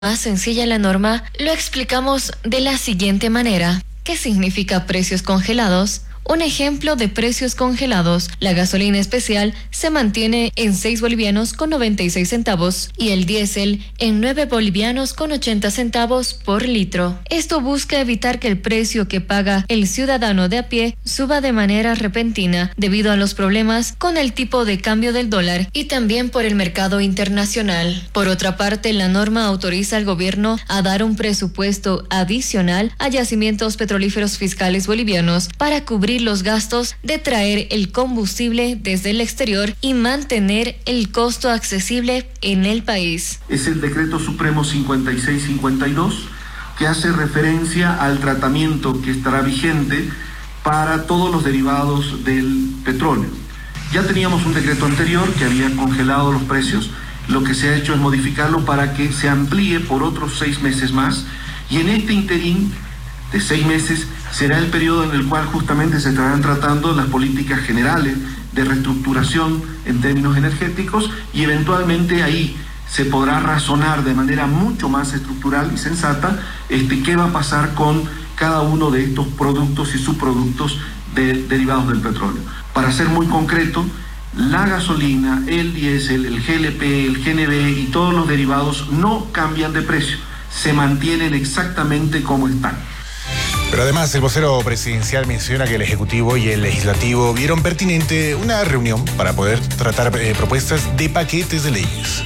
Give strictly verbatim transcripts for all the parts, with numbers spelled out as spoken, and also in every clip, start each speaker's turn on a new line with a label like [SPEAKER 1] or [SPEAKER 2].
[SPEAKER 1] más sencilla la norma, lo explicamos de la siguiente manera. ¿Qué significa precios congelados? Un ejemplo de precios congelados: la gasolina especial se mantiene en seis bolivianos con noventa y seis centavos y el diésel en nueve bolivianos con ochenta centavos por litro. Esto busca evitar que el precio que paga el ciudadano de a pie suba de manera repentina debido a los problemas con el tipo de cambio del dólar y también por el mercado internacional. Por otra parte, la norma autoriza al gobierno a dar un presupuesto adicional a yacimientos petrolíferos fiscales bolivianos para cubrir los gastos de traer el combustible desde el exterior y mantener el costo accesible en el país.
[SPEAKER 2] Es el Decreto Supremo cincuenta y seis cincuenta y dos, que hace referencia al tratamiento que estará vigente para todos los derivados del petróleo. Ya teníamos un decreto anterior que había congelado los precios. Lo que se ha hecho es modificarlo para que se amplíe por otros seis meses más, y en este interín de seis meses será el periodo en el cual justamente se estarán tratando las políticas generales de reestructuración en términos energéticos, y eventualmente ahí se podrá razonar de manera mucho más estructural y sensata este, qué va a pasar con cada uno de estos productos y subproductos de, derivados del petróleo. Para ser muy concreto, la gasolina, el diésel, el G L P, el G N B y todos los derivados no cambian de precio, se mantienen exactamente como están.
[SPEAKER 3] Pero además, el vocero presidencial menciona que el Ejecutivo y el Legislativo vieron pertinente una reunión para poder tratar eh, propuestas de paquetes de leyes.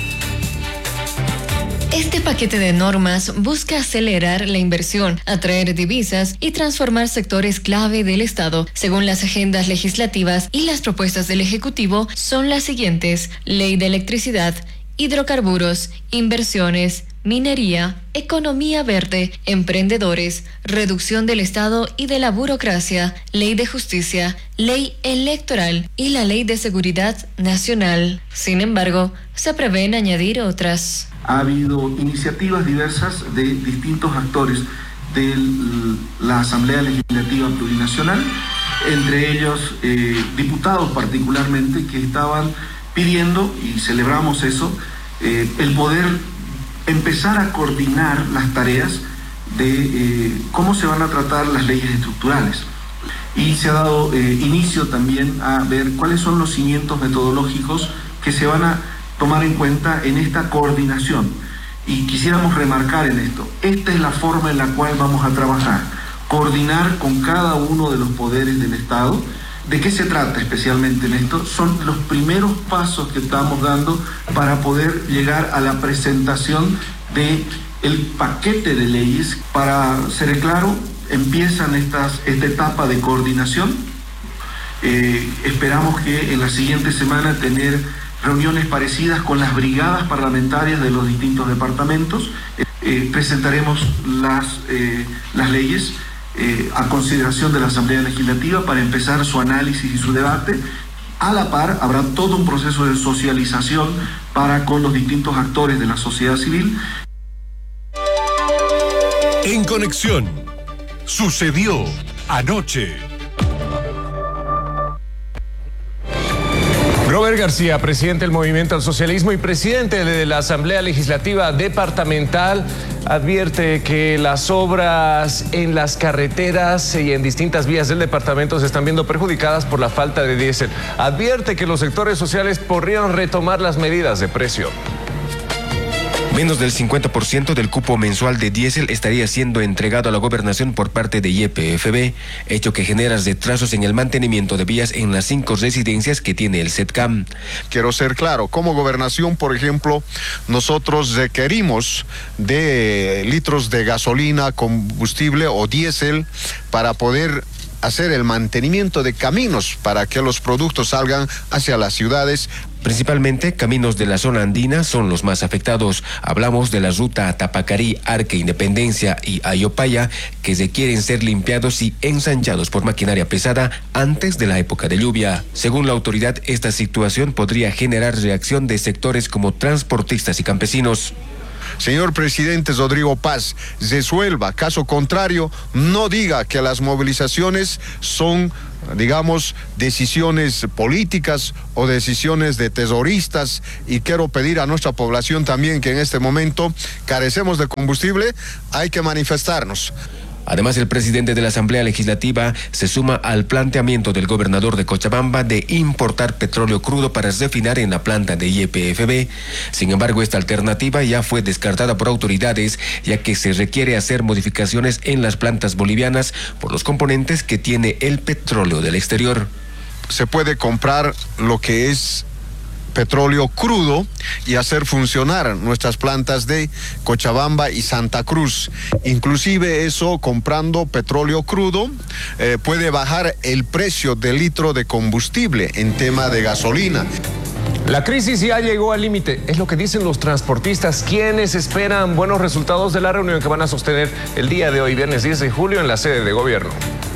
[SPEAKER 1] Este paquete de normas busca acelerar la inversión, atraer divisas y transformar sectores clave del Estado. Según las agendas legislativas y las propuestas del Ejecutivo, son las siguientes: ley de electricidad, hidrocarburos, inversiones, minería, economía verde, emprendedores, reducción del Estado y de la burocracia, ley de justicia, ley electoral y la ley de seguridad nacional. Sin embargo, se prevén añadir otras.
[SPEAKER 2] Ha habido iniciativas diversas de distintos actores de la Asamblea Legislativa Plurinacional, entre ellos eh, diputados particularmente, que estaban pidiendo, y celebramos eso, eh, el poder empezar a coordinar las tareas de eh, cómo se van a tratar las leyes estructurales. Y se ha dado eh, inicio también a ver cuáles son los cimientos metodológicos que se van a tomar en cuenta en esta coordinación. Y quisiéramos remarcar en esto: esta es la forma en la cual vamos a trabajar, coordinar con cada uno de los poderes del Estado. ¿De qué se trata especialmente en esto? Son los primeros pasos que estamos dando para poder llegar a la presentación del paquete de leyes. Para ser claro, empiezan estas, esta etapa de coordinación. Eh, esperamos que en la siguiente semana tener reuniones parecidas con las brigadas parlamentarias de los distintos departamentos. Eh, presentaremos las, eh, las leyes Eh, a consideración de la Asamblea Legislativa para empezar su análisis y su debate. A la par, habrá todo un proceso de socialización para con los distintos actores de la sociedad civil.
[SPEAKER 4] En Conexión, sucedió anoche.
[SPEAKER 5] Robert García, presidente del Movimiento al Socialismo y presidente de la Asamblea Legislativa Departamental, advierte que las obras en las carreteras y en distintas vías del departamento se están viendo perjudicadas por la falta de diésel. Advierte que los sectores sociales podrían retomar las medidas de precio.
[SPEAKER 6] Menos del cincuenta por ciento del cupo mensual de diésel estaría siendo entregado a la gobernación por parte de Y P F B, hecho que genera retrasos en el mantenimiento de vías en las cinco residencias que tiene el SETCAM.
[SPEAKER 7] Quiero ser claro, como gobernación, por ejemplo, nosotros requerimos de litros de gasolina, combustible o diésel para poder hacer el mantenimiento de caminos para que los productos salgan hacia las ciudades.
[SPEAKER 6] Principalmente, caminos de la zona andina son los más afectados. Hablamos de la ruta Tapacarí, Arque, Independencia y Ayopaya, que requieren ser limpiados y ensanchados por maquinaria pesada antes de la época de lluvia. Según la autoridad, esta situación podría generar reacción de sectores como transportistas y campesinos.
[SPEAKER 7] señor presidente Rodrigo Paz, resuelva. Caso contrario, no diga que las movilizaciones son, digamos, decisiones políticas o decisiones de terroristas, y quiero pedir a nuestra población también que en este momento carecemos de combustible, hay que manifestarnos.
[SPEAKER 6] Además, el presidente de la Asamblea Legislativa se suma al planteamiento del gobernador de Cochabamba de importar petróleo crudo para refinar en la planta de Y P F B. Sin embargo, esta alternativa ya fue descartada por autoridades, ya que se requiere hacer modificaciones en las plantas bolivianas por los componentes que tiene el petróleo del exterior.
[SPEAKER 7] Se puede comprar lo que es petróleo crudo y hacer funcionar nuestras plantas de Cochabamba y Santa Cruz. Inclusive eso, comprando petróleo crudo, eh, puede bajar el precio del litro de combustible en tema de gasolina.
[SPEAKER 5] La crisis ya llegó al límite, es lo que dicen los transportistas, quienes esperan buenos resultados de la reunión que van a sostener el día de hoy, viernes diez de julio, en la sede de gobierno.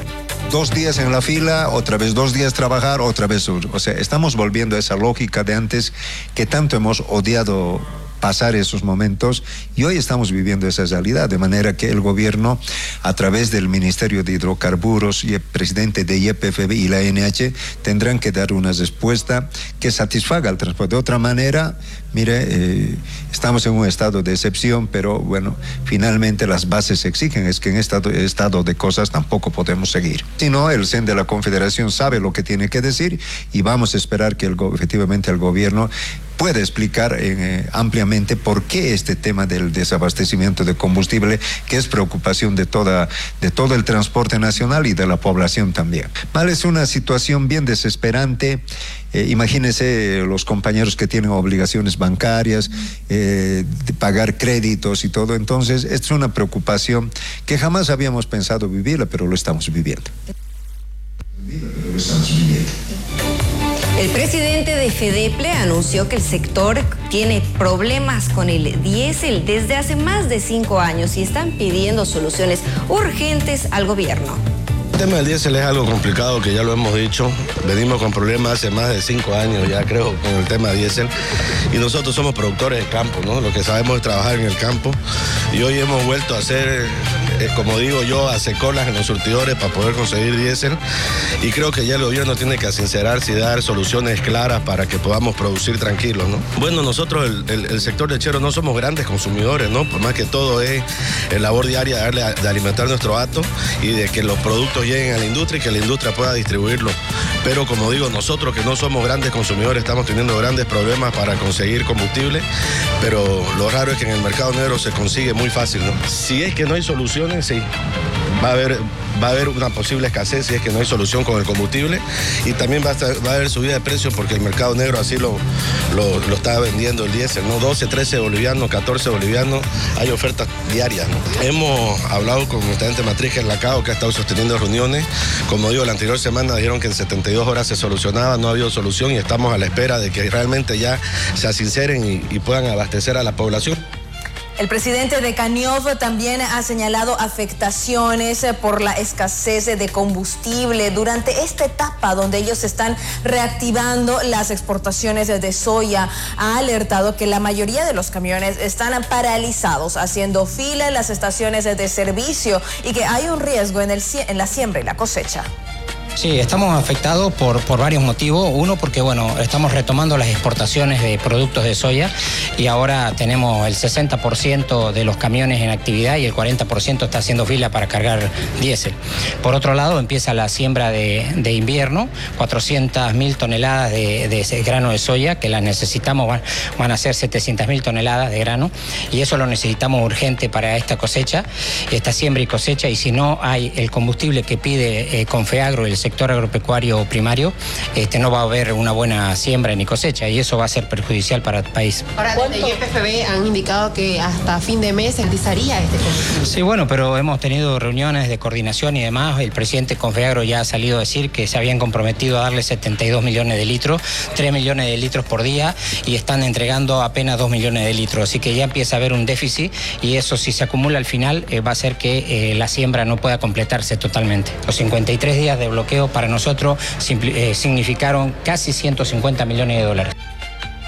[SPEAKER 8] Dos días en la fila, otra vez dos días trabajar, otra vez... O sea, estamos volviendo a esa lógica de antes que tanto hemos odiado pasar esos momentos, y hoy estamos viviendo esa realidad, de manera que el gobierno, a través del Ministerio de Hidrocarburos y el presidente de Y P F B y la A N H, tendrán que dar una respuesta que satisfaga al transporte. De otra manera, mire, eh, estamos en un estado de excepción, pero bueno, finalmente las bases exigen, es que en este estado, estado de cosas tampoco podemos seguir. Si no, el C E N de la Confederación sabe lo que tiene que decir, y vamos a esperar que el, efectivamente el gobierno pueda explicar eh, ampliamente por qué este tema del desabastecimiento de combustible, que es preocupación de toda de todo el transporte nacional y de la población también. Mal, es una situación bien desesperante. Eh, imagínense los compañeros que tienen obligaciones bancarias, eh, de pagar créditos y todo. Entonces, esta es una preocupación que jamás habíamos pensado vivirla, pero lo estamos viviendo. Pero lo estamos viviendo.
[SPEAKER 9] El presidente de FEDEPLE anunció que el sector tiene problemas con el diésel desde hace más de cinco años y están pidiendo soluciones urgentes al gobierno.
[SPEAKER 10] El tema del diésel es algo complicado, que ya lo hemos dicho. Venimos con problemas hace más de cinco años ya, creo, con el tema diésel. Y nosotros somos productores de campo, ¿no? Lo que sabemos es trabajar en el campo. Y hoy hemos vuelto a hacer, eh, como digo yo, a hacer colas en los surtidores para poder conseguir diésel. Y creo que ya el gobierno tiene que sincerarse y dar soluciones claras para que podamos producir tranquilos, ¿no? Bueno, nosotros, el, el, el sector lechero, no somos grandes consumidores, ¿no? Por más que todo es la labor diaria de, darle a, de alimentar nuestro hato y de que los productos lleguen a la industria y que la industria pueda distribuirlo. Pero como digo, nosotros que no somos grandes consumidores estamos teniendo grandes problemas para conseguir combustible, pero lo raro es que en el mercado negro se consigue muy fácil, ¿no? Si es que no hay soluciones, sí, va a haber, va a haber una posible escasez si es que no hay solución con el combustible, y también va a, estar, va a haber subida de precios porque el mercado negro así lo, lo, lo está vendiendo el diésel, ¿no? doce, trece bolivianos, catorce bolivianos, hay ofertas diarias, ¿no? Hemos hablado con nuestra gente matriz, que es la CAO, que ha estado sosteniendo reuniones. Como digo, la anterior semana dijeron que en setenta y dos horas se solucionaba, no ha habido solución y estamos a la espera de que realmente ya se sinceren y, y puedan abastecer a la población.
[SPEAKER 9] El presidente de CANIOF también ha señalado afectaciones por la escasez de combustible durante esta etapa donde ellos están reactivando las exportaciones de soya. Ha alertado que la mayoría de los camiones están paralizados, haciendo fila en las estaciones de servicio, y que hay un riesgo en, el, en la siembra y la cosecha.
[SPEAKER 11] Sí, estamos afectados por, por varios motivos. Uno, porque bueno, estamos retomando las exportaciones de productos de soya y ahora tenemos el sesenta por ciento de los camiones en actividad y el cuarenta por ciento está haciendo fila para cargar diésel. Por otro lado, empieza la siembra de, de invierno, cuatrocientas mil toneladas de, de grano de soya, que las necesitamos, van, van a ser setecientas mil toneladas de grano, y eso lo necesitamos urgente para esta cosecha, esta siembra y cosecha, y si no hay el combustible que pide eh, Confeagro, el sector agropecuario primario, este, no va a haber una buena siembra ni cosecha, y eso va a ser perjudicial para el país.
[SPEAKER 12] Ahora, desde Y P F B han indicado que hasta fin de mes se utilizaría este combustible.
[SPEAKER 11] Sí, bueno, pero hemos tenido reuniones de coordinación y demás. El presidente Confeagro ya ha salido a decir que se habían comprometido a darle setenta y dos millones de litros, tres millones de litros por día, y están entregando apenas dos millones de litros. Así que ya empieza a haber un déficit, y eso, si se acumula al final, eh, va a hacer que eh, la siembra no pueda completarse totalmente. Los cincuenta y tres días de bloqueo para nosotros eh, significaron casi ciento cincuenta millones de dólares.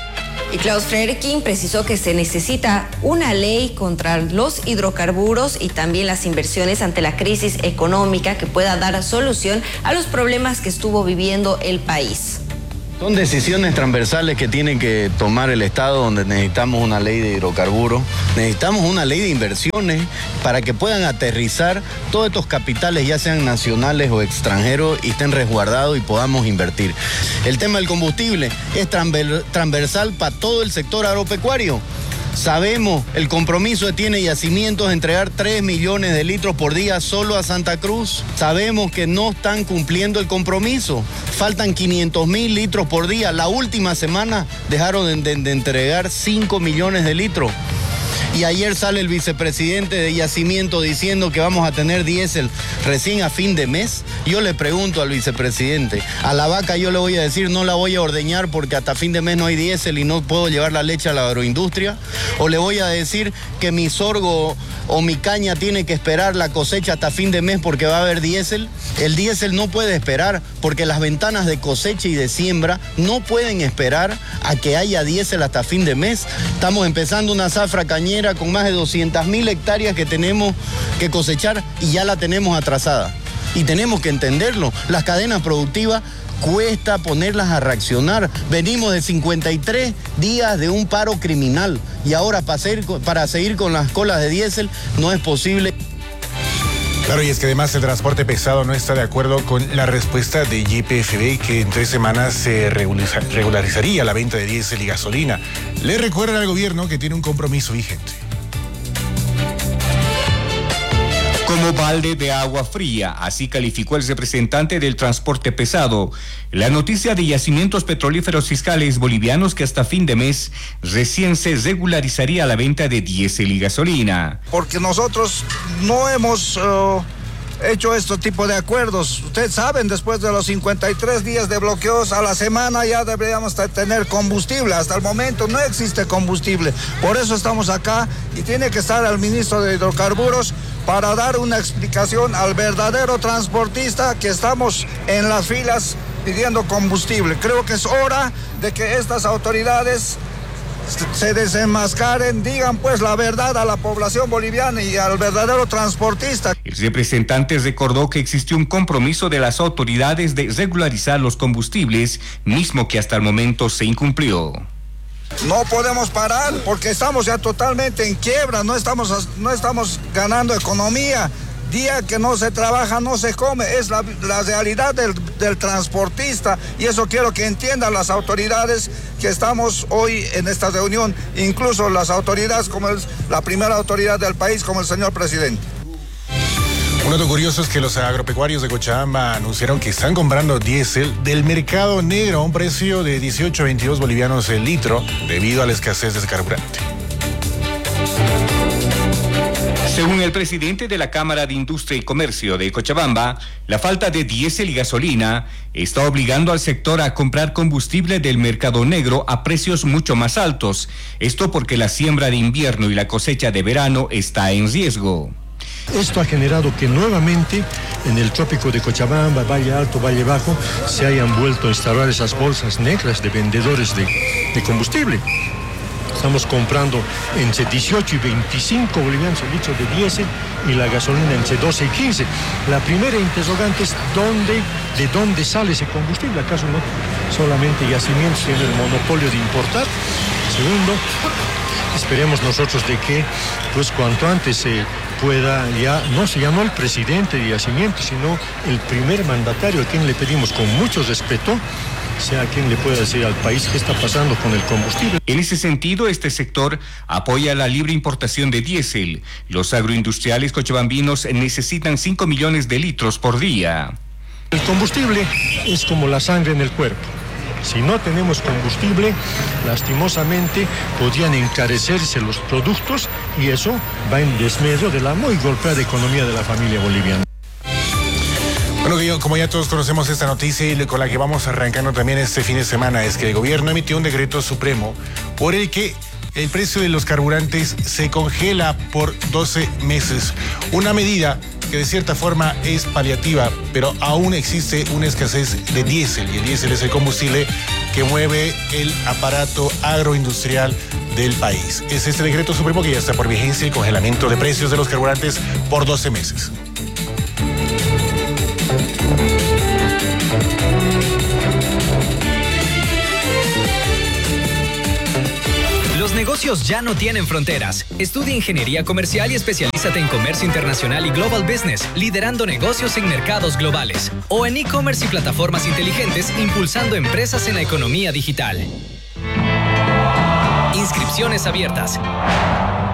[SPEAKER 9] Y Klaus Frederiking precisó que se necesita una ley contra los hidrocarburos y también las inversiones ante la crisis económica que pueda dar solución a los problemas que estuvo viviendo el país.
[SPEAKER 13] Son decisiones transversales que tiene que tomar el Estado, donde necesitamos una ley de hidrocarburos, necesitamos una ley de inversiones para que puedan aterrizar todos estos capitales, ya sean nacionales o extranjeros, y estén resguardados y podamos invertir. El tema del combustible es transversal para todo el sector agropecuario. Sabemos el compromiso que tiene Yacimientos de entregar tres millones de litros por día solo a Santa Cruz. Sabemos que no están cumpliendo el compromiso. Faltan quinientos mil litros por día. La última semana dejaron de, de, de entregar cinco millones de litros. Y ayer sale el vicepresidente de Yacimiento diciendo que vamos a tener diésel recién a fin de mes. Yo le pregunto al vicepresidente, a la vaca yo le voy a decir no la voy a ordeñar porque hasta fin de mes no hay diésel y no puedo llevar la leche a la agroindustria, o le voy a decir que mi sorgo o mi caña tiene que esperar la cosecha hasta fin de mes porque va a haber diésel. El diésel no puede esperar porque las ventanas de cosecha y de siembra no pueden esperar a que haya diésel hasta fin de mes. Estamos empezando una zafra cañera con más de doscientas mil hectáreas que tenemos que cosechar y ya la tenemos atrasada. Y tenemos que entenderlo, las cadenas productivas cuesta ponerlas a reaccionar. Venimos de cincuenta y tres días de un paro criminal y ahora para seguir, para seguir con las colas de diésel no es posible.
[SPEAKER 3] Claro, y es que además el transporte pesado no está de acuerdo con la respuesta de Y P F B que en tres semanas se regulariza, regularizaría la venta de diésel y gasolina. Le recuerdan al gobierno que tiene un compromiso vigente.
[SPEAKER 14] Como balde de agua fría, así calificó el representante del transporte pesado la noticia de Yacimientos Petrolíferos Fiscales Bolivianos que hasta fin de mes recién se regularizaría la venta de diésel y gasolina.
[SPEAKER 15] Porque nosotros no hemos uh, hecho este tipo de acuerdos. Ustedes saben, después de los cincuenta y tres días de bloqueos a la semana ya deberíamos tener combustible. Hasta el momento no existe combustible. Por eso estamos acá y tiene que estar el ministro de Hidrocarburos para dar una explicación al verdadero transportista que estamos en las filas pidiendo combustible. Creo que es hora de que estas autoridades se desenmascaren, digan pues la verdad a la población boliviana y al verdadero transportista.
[SPEAKER 14] El representante recordó que existió un compromiso de las autoridades de regularizar los combustibles, mismo que hasta el momento se incumplió.
[SPEAKER 15] No podemos parar porque estamos ya totalmente en quiebra, no estamos, no estamos ganando economía. Día que no se trabaja, no se come, es la, la realidad del, del transportista y eso quiero que entiendan las autoridades que estamos hoy en esta reunión, incluso las autoridades como es la primera autoridad del país, como el señor presidente.
[SPEAKER 3] Un dato curioso es que los agropecuarios de Cochabamba anunciaron que están comprando diésel del mercado negro a un precio de dieciocho a veintidós bolivianos el litro debido a la escasez de ese carburante.
[SPEAKER 14] Según el presidente de la Cámara de Industria y Comercio de Cochabamba, la falta de diésel y gasolina está obligando al sector a comprar combustible del mercado negro a precios mucho más altos. Esto porque la siembra de invierno y la cosecha de verano está en riesgo.
[SPEAKER 16] Esto ha generado que nuevamente en el trópico de Cochabamba, Valle Alto, Valle Bajo, se hayan vuelto a instalar esas bolsas negras de vendedores de, de combustible. Estamos comprando entre dieciocho y veinticinco bolivianos el litro de diésel y la gasolina entre doce y quince. La primera interrogante es ¿dónde, de dónde sale ese combustible? ¿Acaso no solamente Yacimientos tiene el monopolio de importar? Segundo, esperemos nosotros de que pues cuanto antes se pueda ya, no se llamó el presidente de Yacimientos, sino el primer mandatario a quien le pedimos con mucho respeto, sea quien le pueda decir al país qué está pasando con el combustible.
[SPEAKER 14] En ese sentido, este sector apoya la libre importación de diésel. Los agroindustriales cochabambinos necesitan cinco millones de litros por día.
[SPEAKER 16] El combustible es como la sangre en el cuerpo. Si no tenemos combustible, lastimosamente podrían encarecerse los productos y eso va en desmedro de la muy golpeada economía de la familia boliviana.
[SPEAKER 3] Bueno, como ya todos conocemos esta noticia y con la que vamos arrancando también este fin de semana, es que el gobierno emitió un decreto supremo por el que el precio de los carburantes se congela por doce meses. Una medida que de cierta forma es paliativa, pero aún existe una escasez de diésel y el diésel es el combustible que mueve el aparato agroindustrial del país. Es este decreto supremo que ya está por vigencia y congelamiento de precios de los carburantes por doce meses.
[SPEAKER 17] Los negocios ya no tienen fronteras. Estudia Ingeniería Comercial y especialízate en Comercio Internacional y Global Business, liderando negocios en mercados globales. O en e-commerce y plataformas inteligentes, impulsando empresas en la economía digital. Inscripciones abiertas.